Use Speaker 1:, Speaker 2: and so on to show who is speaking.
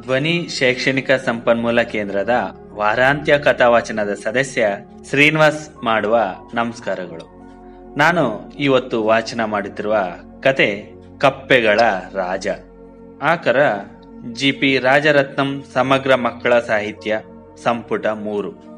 Speaker 1: ಧ್ವನಿ ಶೈಕ್ಷಣಿಕ ಸಂಪನ್ಮೂಲ ಕೇಂದ್ರದ ವಾರಾಂತ್ಯ ಕಥಾವಾಚನದ ಸದಸ್ಯ ಶ್ರೀನಿವಾಸ್ ಮಾಡುವ ನಮಸ್ಕಾರಗಳು. ನಾನು ಇವತ್ತು ವಾಚನ ಮಾಡುತ್ತಿರುವ ಕತೆ ಕಪ್ಪೆಗಳ ರಾಜ. ಆಕರ ಜಿ ಪಿ ರಾಜರತ್ನಂ ಸಮಗ್ರ ಮಕ್ಕಳ ಸಾಹಿತ್ಯ ಸಂಪುಟ 3.